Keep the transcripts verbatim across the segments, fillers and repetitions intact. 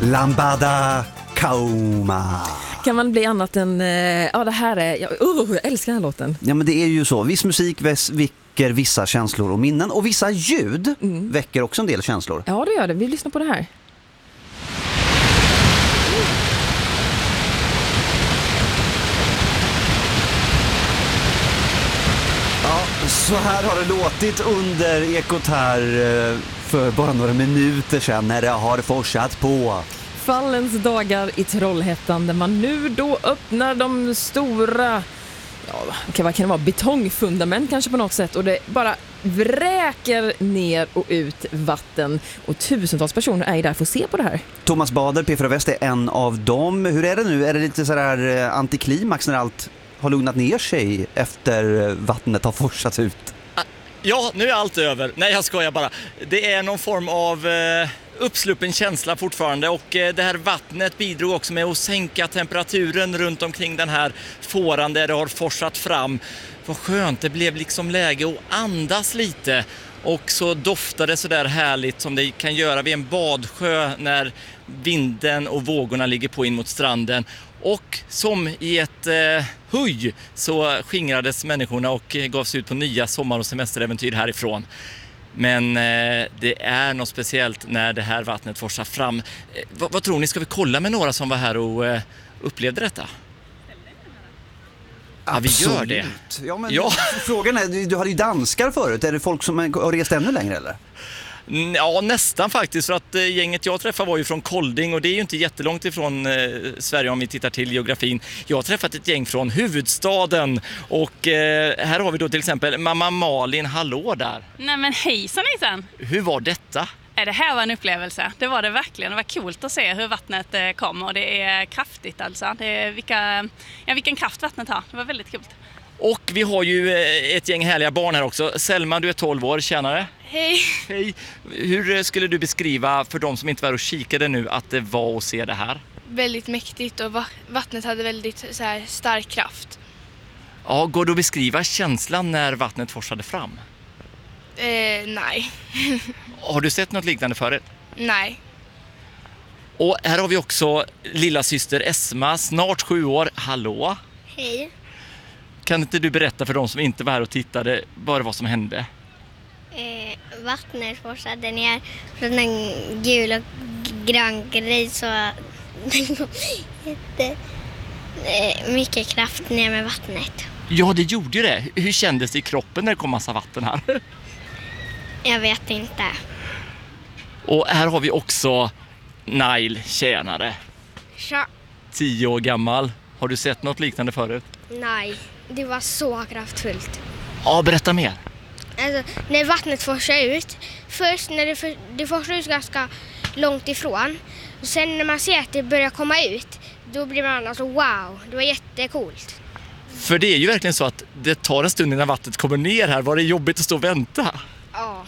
Lambada Kauma. Kan man bli annat än... Ja, det här är... Jag, uh, jag älskar den här låten. Ja, men det är ju så. Viss musik väcker vissa känslor och minnen. Och vissa ljud mm. väcker också en del känslor. Ja, det gör det. Vi lyssnar på det här. Ja, så här har det låtit under Ekot här för bara några minuter sedan när det har forsat på. Fallens dagar i Trollhättan där man nu då öppnar de stora, ja, vad kan det vara, betongfundament kanske på något sätt, och det bara vräker ner och ut vatten och tusentals personer är där för att se på det här. Thomas Bader, P fyra Väst, är en av dem. Hur är det nu? Är det lite sådär antiklimax när allt har lugnat ner sig efter vattnet har forsats ut? Ja, nu är allt över. Nej, jag skojar bara. Det är någon form av eh, uppsluppen känsla fortfarande, och eh, det här vattnet bidrog också med att sänka temperaturen runt omkring den här fåran där det har forsat fram. Vad skönt, det blev liksom läge att andas lite, och så doftade det så där härligt som det kan göra vid en badsjö när vinden och vågorna ligger på in mot stranden. Och som i ett eh, huj så skingrades människorna och gavs ut på nya sommar- och semesteräventyr härifrån. Men eh, det är något speciellt när det här vattnet forsar fram. Eh, vad, vad tror ni? Ska vi kolla med några som var här och eh, upplevde detta? Ja, vi gör det. Ja, men ja. Frågan är, du hade ju danskar förut. Är det folk som har rest ännu längre eller? Ja, nästan faktiskt, för att gänget jag träffade var ju från Kolding, och det är ju inte jättelångt ifrån eh, Sverige om vi tittar till geografin. Jag har träffat ett gäng från huvudstaden, och eh, här har vi då till exempel mamma Malin. Hallå där! Nej men hejsan hejsan! Hur var detta? Det här var en upplevelse, det var det verkligen. Det var coolt att se hur vattnet kom, och det är kraftigt alltså. Det är vilka, ja, vilken kraft vattnet har, det var väldigt coolt. Och vi har ju ett gäng härliga barn här också. Selma, du är tolv år, tjänare. Hej. Hej. Hur skulle du beskriva för de som inte var och kikade nu att det var att se det här? Väldigt mäktigt, och vattnet hade väldigt så här, stark kraft. Ja, går det att beskriva känslan när vattnet forsade fram? Eh, nej. Har du sett något liknande förut? Nej. Och här har vi också lilla syster Esma, snart sju år. Hallå? Hej. Kan inte du berätta för de som inte var här och tittade bara vad som hände? Eh, vattnet forsade ner från en gul och grön grej, så jätte eh, mycket kraft ner med vattnet. Ja, det gjorde ju det. Hur kändes det i kroppen när det kom massa vatten här? Jag vet inte. Och här har vi också Nail, tjänare. Tja. Tio år gammal. Har du sett något liknande förut? Nej, det var så kraftfullt. Ja, berätta mer. Alltså, när vattnet forsar ut, först när det, för, det forsar ut ganska långt ifrån, och sen när man ser att det börjar komma ut, då blir man alltså wow, det var jättecoolt. För det är ju verkligen så att det tar en stund innan vattnet kommer ner här. Var det jobbigt att stå och vänta? Ja.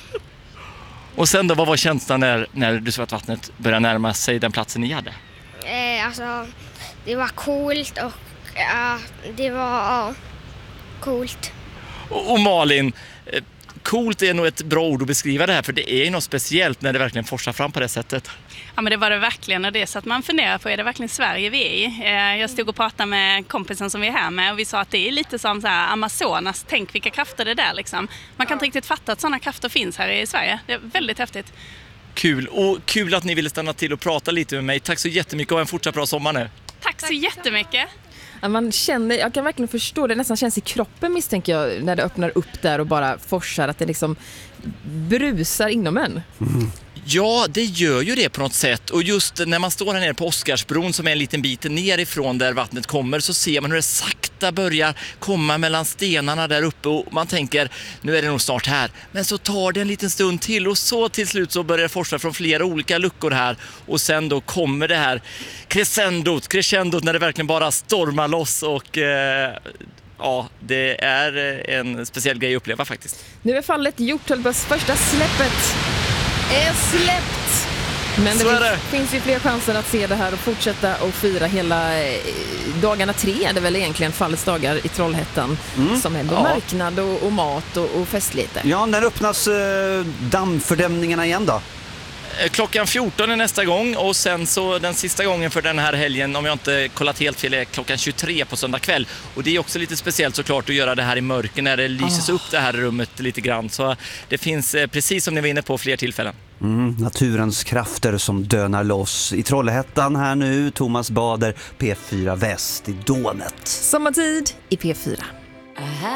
Och sen då, vad var känslan när, när du såg att vattnet började närma sig den platsen ni hade? Eh, alltså, det var coolt, och ja, det var ja, coolt. Och, och Malin, eh, coolt är nog ett bra ord att beskriva det här, för det är ju något speciellt när det verkligen forsar fram på det sättet. Ja, men det var det verkligen, och det är så att man funderar på, är det verkligen Sverige vi är i? Eh, jag stod och pratade med kompisen som vi är här med, och vi sa att det är lite som så här Amazonas, tänk vilka krafter det är där liksom. Man kan inte riktigt fatta att sådana krafter finns här i Sverige, det är väldigt häftigt. Kul, och kul att ni ville stanna till och prata lite med mig. Tack så jättemycket och en fortsatt bra sommar nu. Tack så jättemycket. Ja, man känner, jag kan verkligen förstå det, nästan känns i kroppen misstänker jag när det öppnar upp där och bara forsar, att det liksom brusar inom en. Mm. Ja, det gör ju det på något sätt, och just när man står här nere på Oscarsbron som är en liten bit nerifrån där vattnet kommer, så ser man hur det sakta börjar komma mellan stenarna där uppe, och man tänker, nu är det nog snart här. Men så tar det en liten stund till, och så till slut så börjar det forsa från flera olika luckor här, och sen då kommer det här crescendot, crescendot när det verkligen bara stormar loss, och eh, ja, det är en speciell grej att uppleva faktiskt. Nu är fallet gjort, Hölbös första släppet är släppt. Men det, det finns ju fler chanser att se det här och fortsätta och fira hela eh, dagarna tre. Det är väl egentligen fallets dagar i Trollhättan mm. som är på ja. marknad och, och mat och, och festligheter. Ja, när öppnas eh, dammfördämningarna igen då? Klockan fjorton är nästa gång och sen så den sista gången för den här helgen, om jag inte kollat helt fel, är klockan tjugotre på söndag kväll. Och det är också lite speciellt såklart att göra det här i mörker när det lyses oh. upp det här rummet lite grann. Så det finns, precis som ni var inne på, fler tillfällen. Mm, naturens krafter som dönar loss i Trollhättan här nu. Thomas Bader, P fyra Väst i dånet. Sommartid i P fyra.